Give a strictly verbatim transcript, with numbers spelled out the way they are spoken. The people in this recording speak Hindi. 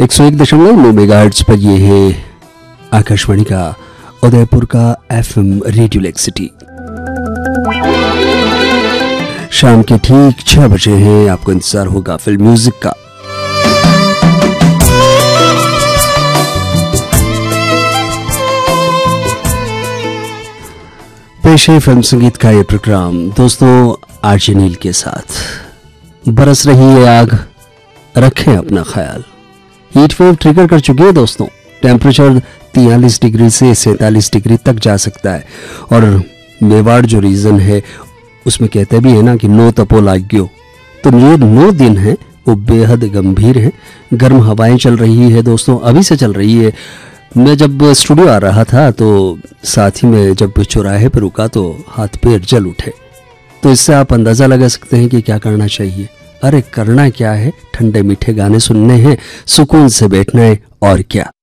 एक सौ एक दशमलव नौ मेगाहर्ट्ज पर ये है आकाशवाणी का उदयपुर का एफएम रेडियो लेक सिटी। शाम के ठीक छह बजे हैं, आपको इंतजार होगा फिल्म म्यूजिक का। पेश है फिल्म संगीत का ये प्रोग्राम दोस्तों आरजे नील के साथ। बरस रही है आग, रखें अपना ख्याल। हीट वेव ट्रिगर कर चुकी है दोस्तों। टेम्परेचर तियालीस डिग्री से सैंतालीस डिग्री तक जा सकता है। और मेवाड़ जो रीजन है उसमें कहते भी है ना कि नो तपो लाग्यो, तो ये नौ दिन है वो बेहद गंभीर है। गर्म हवाएं चल रही है दोस्तों, अभी से चल रही है। मैं जब स्टूडियो आ रहा था तो साथ ही में जब चौराहे पर रुका तो हाथ पैर जल उठे। तो इससे आप अंदाजा लगा सकते हैं कि क्या करना चाहिए। अरे करना क्या है, ठंडे मीठे गाने सुनने हैं, सुकून से बैठना है और क्या।